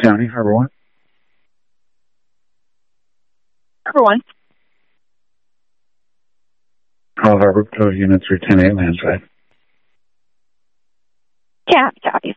County, Harbor 1. Harbor 1. All Harbor, close unit 310-8, landside. Yeah, copy.